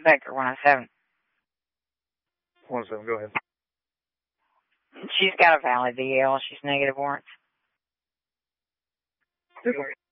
Baker 107. 107, go ahead. She's got a valid DL. She's negative warrants.